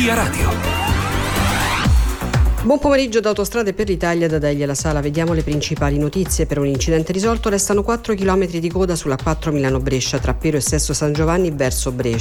Via Radio. Buon pomeriggio da Autostrade per l'Italia, da Delia La Sala. Vediamo le principali notizie. Per un incidente risolto restano 4 km di coda sulla 4 Milano-Brescia tra Pero e Sesto San Giovanni verso Brescia.